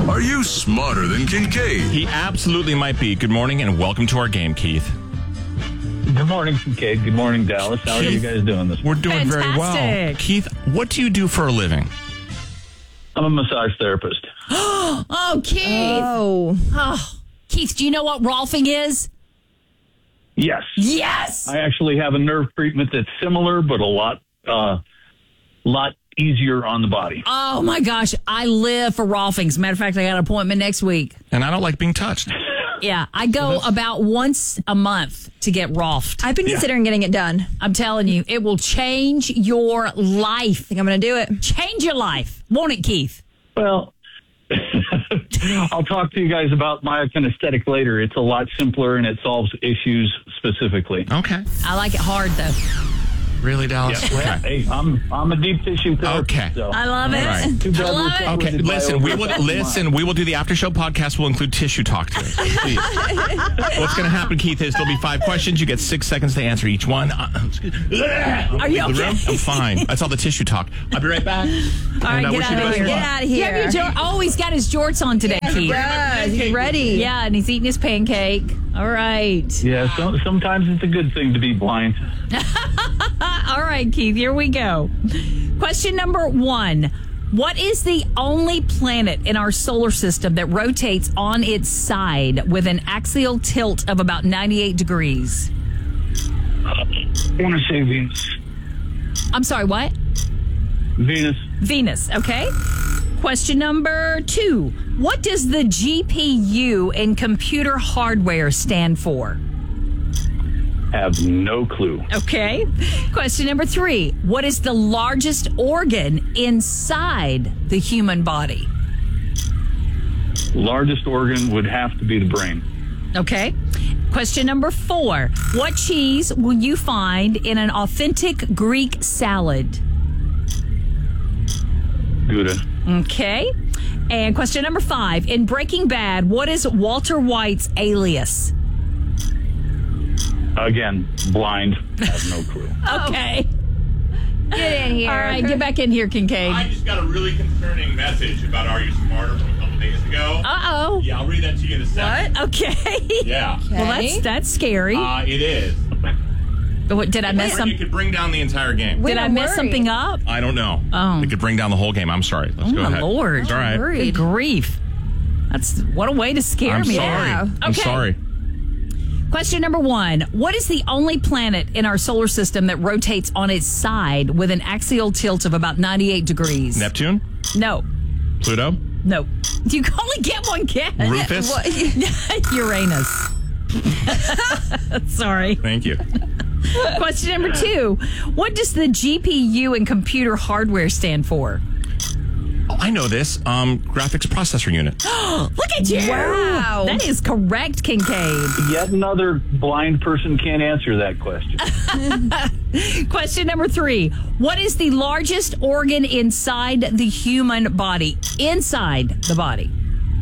Are you smarter than Kincaid? He absolutely might be. Good morning and welcome to our game, Keith. Good morning, Kincaid. Good morning, Dallas. How are you guys doing this morning? We're doing very well. Fantastic. Keith, what do you do for a living? I'm a massage therapist. Oh, Keith. Oh. Keith, do you know what Rolfing is? Yes. Yes. I actually have a nerve treatment that's similar, but a lot easier on the body. Oh, my gosh. I live for Rolfing. As a matter of fact, I got an appointment next week. And I don't like being touched. Yeah, I go about once a month to get Rolfed. I've been considering getting it done. I'm telling you, it will change your life. I think I'm going to do it. Change your life. Won't it, Keith? Well, I'll talk to you guys about my kinesthetic later. It's a lot simpler and it solves issues specifically. Okay. I like it hard, though. Really, Dallas? Yeah. Okay. Hey, I'm a deep tissue therapist. Okay. So. I love it. All right. Too bad I love we're it. Okay, separated by listen, we will do the after show podcast. We'll include tissue talk to it. Please. What's going to happen, Keith, is there'll be 5 questions. You get 6 seconds to answer each one. Are you okay? I'm fine. That's all the tissue talk. I'll be right back. All right, get out of here. Get out of You here. have your he's got his jorts on today, Keith. Yes, he's ready. Yeah, and he's eating his pancake. All right. Yeah, sometimes it's a good thing to be blind. All right, Keith, here we go. Question number 1. What is the only planet in our solar system that rotates on its side with an axial tilt of about 98 degrees? I want to say Venus. I'm sorry, what? Venus. Venus, okay. Question number 2. What does the GPU in computer hardware stand for? Have no clue. Okay. Question number 3. What is the largest organ inside the human body? Largest organ would have to be the brain. Okay. Question number 4. What cheese will you find in an authentic Greek salad? Gouda. Okay. And question number 5. In Breaking Bad, what is Walter White's alias? Again, blind. Have no clue. Okay. Get in here. All right, get back in here, Kincaid. I just got a really concerning message about Are You Smarter from a couple days ago. Uh-oh. Yeah, I'll read that to you in a second. Okay. Yeah. Well, that's scary. It is. What, did I mess You something? could bring down the entire game. Did I mess worry. something up? I don't know. Oh. It could bring down the whole game. I'm sorry. Let's go my ahead. Lord. It's all right. Good grief. What a way to scare I'm me. sorry. there. I'm Okay. sorry. Question number 1. What is the only planet in our solar system that rotates on its side with an axial tilt of about 98 degrees? Neptune? No. Pluto? No. You can only get one guess. Rufus? Uranus. Sorry. Thank you. Question number 2. What does the GPU in computer hardware stand for? Oh, I know this. Graphics processor unit. Look at you. Wow. That is correct, Kincaid. Yet another blind person can't answer that question. Question number 3. What is the largest organ inside the human body? Inside the body.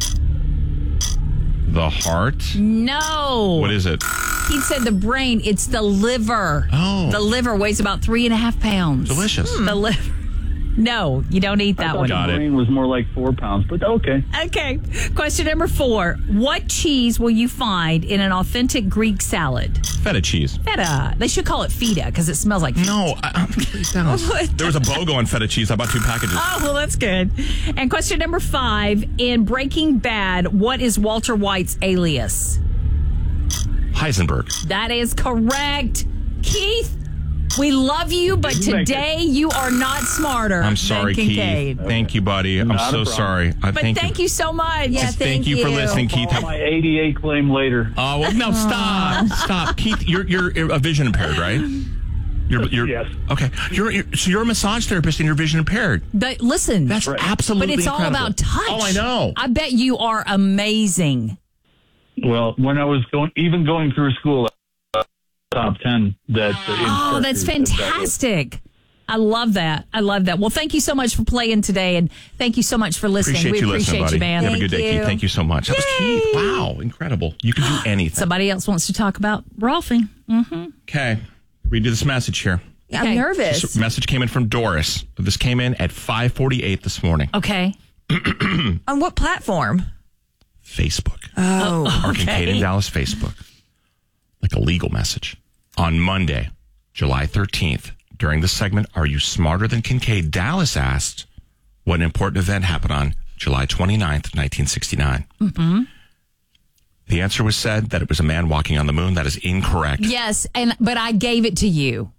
The heart? No. What is it? He said the brain. It's the liver. Oh. The liver weighs about 3.5 pounds. Delicious. The liver. No, you don't eat I that thought one. Got the it. brain was more like 4 pounds, but okay. Okay. Question number 4. What cheese will you find in an authentic Greek salad? Feta cheese. Feta. They should call it feta because it smells like feta. No. Please don't. There was a BOGO on feta cheese. I bought 2 packages. Oh, well, that's good. And question number 5. In Breaking Bad, what is Walter White's alias? Heisenberg. That is correct. Keith, we love you, but today you are not smarter I'm sorry, than Kincaid. Keith. Thank you, buddy. I'm Not a so problem. sorry. But thank you so much. Yeah, Thank you for listening, Keith. File my 88 claim later. Oh, well, no, stop. Keith, you're a vision impaired, right? You're Yes. Okay. So you're a massage therapist and you're vision impaired. But listen, That's absolutely but it's all incredible. about touch. Oh, I know. I bet you are amazing. Well, when I was going through school, top 10 that Oh, that's fantastic. I love that. Well, thank you so much for playing today, and thank you so much for listening. Appreciate we you appreciate listening, buddy. you, man. Have a good day, Thank you. Keith. Thank you so much. That was Keith. Wow, incredible. You can do anything. Somebody else wants to talk about Rolfing. Okay. Read you this message here. I'm nervous. This message came in from Doris. This came in at 5:48 this morning. Okay. On what platform? Facebook. Oh, Our Kincaid in Dallas Facebook. Like a legal message. On Monday, July 13th, during the segment, Are You Smarter Than Kincaid? Dallas asked what an important event happened on July 29th, 1969. Mm-hmm. The answer was said that it was a man walking on the moon. That is incorrect. Yes, but I gave it to you.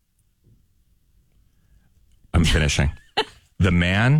I'm finishing. The man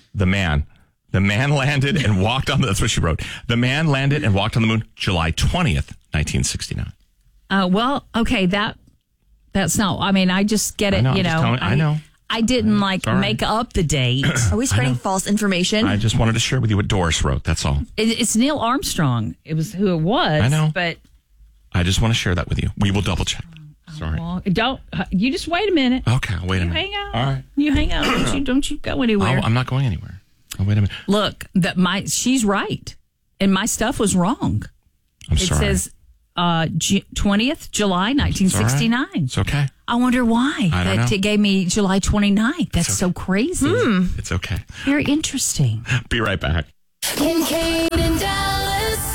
landed and walked on that's what she wrote. The man landed and walked on the moon July 20th, 1969. Well, okay, that's not, I mean, I just get it, I know. I didn't make up the date. Are we spreading false information? I just wanted to share with you what Doris wrote. That's all. It's Neil Armstrong. It was who it was. I know. But I just want to share that with you. We will double check. Sorry. Well, you just wait a minute. Okay, I'll wait a minute. Hang out. All right. You hang out. Don't you go anywhere. I'm not going anywhere. Oh, wait a minute. Look, she's right. And my stuff was wrong. I'm sorry. It says 20th July 1969. It's okay. I wonder why. I don't know. It gave me July 29th. That's so crazy. It's okay. Very interesting. Be right back. Kincaid in Dallas.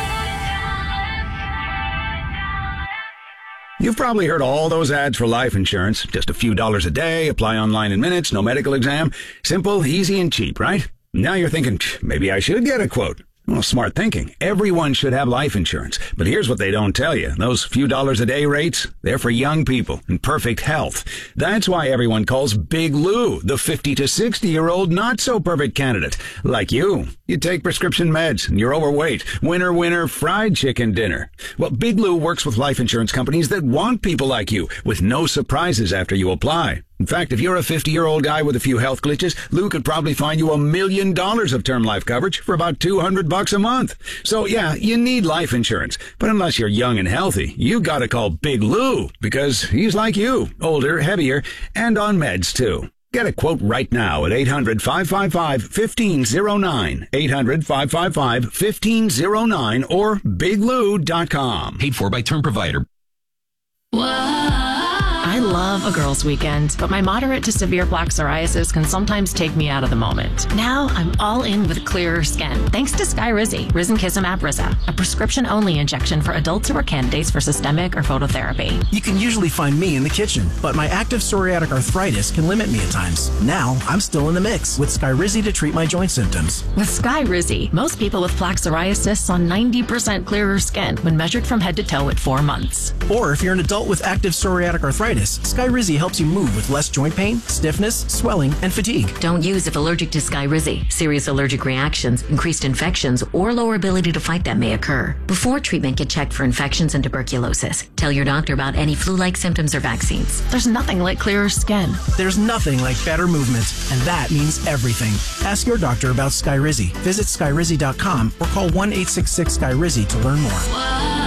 You've probably heard all those ads for life insurance. Just a few dollars a day, apply online in minutes, no medical exam. Simple, easy, and cheap, right? Now you're thinking, maybe I should get a quote. Well, smart thinking. Everyone should have life insurance. But here's what they don't tell you. Those few dollars a day rates, they're for young people in perfect health. That's why everyone calls Big Lou the 50 to 60-year-old not-so-perfect candidate. Like you. You take prescription meds and you're overweight. Winner, fried chicken dinner. Well, Big Lou works with life insurance companies that want people like you with no surprises after you apply. In fact, if you're a 50-year-old guy with a few health glitches, Lou could probably find you $1 million of term life coverage for about $200 a month. So yeah, you need life insurance. But unless you're young and healthy, you gotta call Big Lou because he's like you, older, heavier, and on meds too. Get a quote right now at 800-555-1509, 800-555-1509, or biglou.com. Paid for by Term Provider. I love a girls' weekend, but my moderate to severe plaque psoriasis can sometimes take me out of the moment. Now I'm all in with clearer skin, thanks to Skyrizi, Risankizumab Riza, a prescription-only injection for adults who are candidates for systemic or phototherapy. You can usually find me in the kitchen, but my active psoriatic arthritis can limit me at times. Now I'm still in the mix with Skyrizi to treat my joint symptoms. With Skyrizi, most people with plaque psoriasis saw 90% clearer skin when measured from head to toe at 4 months. Or if you're an adult with active psoriatic arthritis, Skyrizi helps you move with less joint pain, stiffness, swelling, and fatigue. Don't use if allergic to Skyrizi. Serious allergic reactions, increased infections, or lower ability to fight them may occur. Before treatment, get checked for infections and tuberculosis. Tell your doctor about any flu-like symptoms or vaccines. There's nothing like clearer skin. There's nothing like better movement, and that means everything. Ask your doctor about Skyrizi. Visit Skyrizi.com or call 1-866-SKYRIZI to learn more.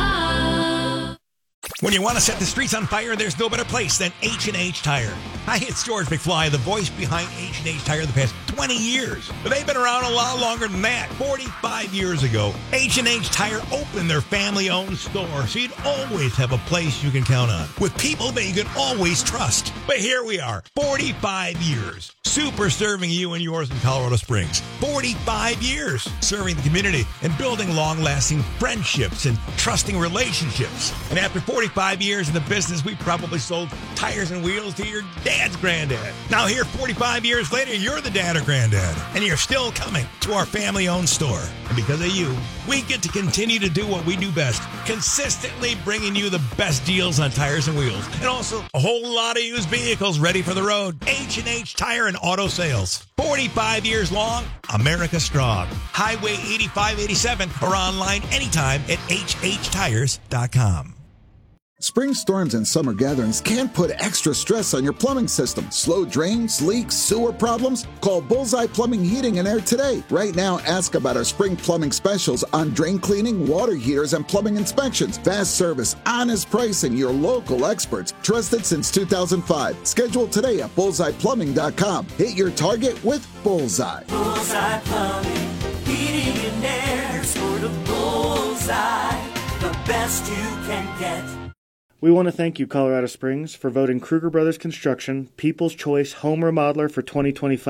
When you want to set the streets on fire, there's no better place than H&H Tire. Hi, it's George McFly, the voice behind H&H Tire the past 20 years. But they've been around a lot longer than that. 45 years ago, H&H Tire opened their family-owned store, so you'd always have a place you can count on, with people that you can always trust. But here we are, 45 years, super serving you and yours in Colorado Springs. 45 years serving the community and building long-lasting friendships and trusting relationships. And after 45 years in the business, we probably sold tires and wheels to your dad's granddad. Now here, 45 years later, you're the dad or granddad, and you're still coming to our family-owned store. And because of you, we get to continue to do what we do best, consistently bringing you the best deals on tires and wheels, and also a whole lot of used vehicles ready for the road. H&H Tire and Auto Sales. 45 years long, America strong. Highway 8587 or online anytime at hhtires.com. Spring storms and summer gatherings can't put extra stress on your plumbing system. Slow drains, leaks, sewer problems? Call Bullseye Plumbing, Heating, and Air today. Right now, ask about our spring plumbing specials on drain cleaning, water heaters, and plumbing inspections. Fast service, honest pricing, your local experts. Trusted since 2005. Schedule today at bullseyeplumbing.com. Hit your target with Bullseye. Bullseye Plumbing, Heating and Air, sort of Bullseye, the best you can get. We want to thank you, Colorado Springs, for voting Kruger Brothers Construction People's Choice Home Remodeler for 2025.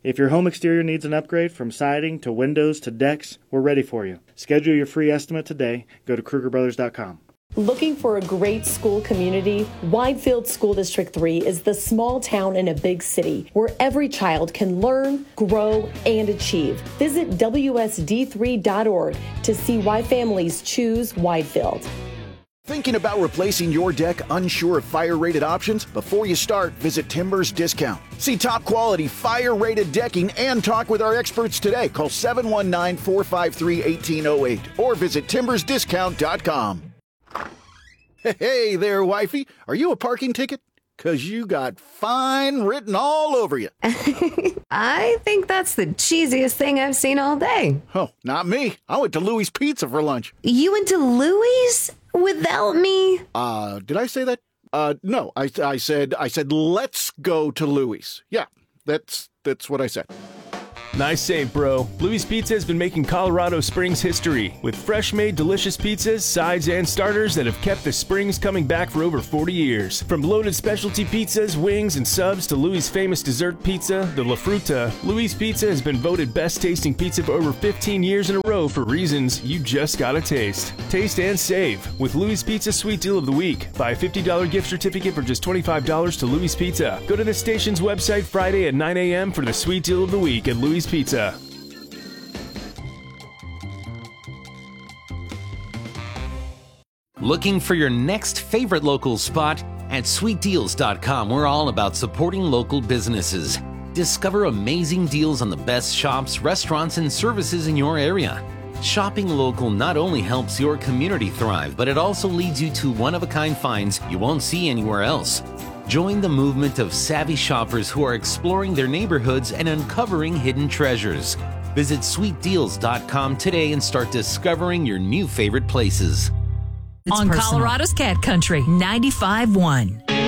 If your home exterior needs an upgrade from siding to windows to decks, we're ready for you. Schedule your free estimate today. Go to KrugerBrothers.com. Looking for a great school community? Widefield School District 3 is the small town in a big city where every child can learn, grow, and achieve. Visit WSD3.org to see why families choose Widefield. Thinking about replacing your deck, unsure of fire-rated options? Before you start, visit Timbers Discount. See top-quality, fire-rated decking and talk with our experts today. Call 719-453-1808 or visit timbersdiscount.com. Hey there, wifey. Are you a parking ticket? 'Cause you got fine written all over you. I think that's the cheesiest thing I've seen all day. Oh, not me. I went to Louis Pizza for lunch. You went to Louis without me? Did I say that? No, I said let's go to Louis. Yeah, that's what I said. Nice save, bro. Louis Pizza has been making Colorado Springs history with fresh-made delicious pizzas, sides, and starters that have kept the Springs coming back for over 40 years. From loaded specialty pizzas, wings, and subs to Louis' famous dessert pizza, the La Fruta, Louis Pizza has been voted best-tasting pizza for over 15 years in a row for reasons you just gotta taste. Taste and save with Louis Pizza Sweet Deal of the Week. Buy a $50 gift certificate for just $25 to Louis Pizza. Go to the station's website Friday at 9 a.m. for the Sweet Deal of the Week at Louis Pizza. Looking for your next favorite local spot? At sweetdeals.com, we're all about supporting local businesses. Discover amazing deals on the best shops, restaurants, and services in your area. Shopping local not only helps your community thrive, but it also leads you to one-of-a-kind finds you won't see anywhere else. Join the movement of savvy shoppers who are exploring their neighborhoods and uncovering hidden treasures. Visit sweetdeals.com today and start discovering your new favorite places. On Colorado's Cat Country 95.1.